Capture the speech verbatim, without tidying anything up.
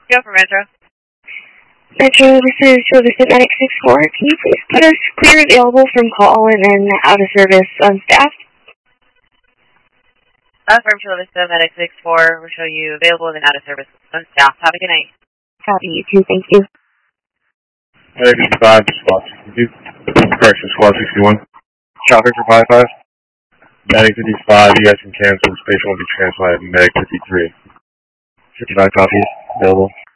Go for Metro. Metro, this is Service at Medic six four. Can you please put us clear available from call and then out of service unstaffed? Affirm Service at Medic six four. We'll show you available and out of service unstaffed. Have a good night. Copy, you too. Thank you. Medic fifty-five, Squad sixty-two. Correction, Squad sixty-one. Traffic for five five. Medic fifty-five, you guys can cancel. The station will be translated. Medic fifty-three. fifty-five copies available.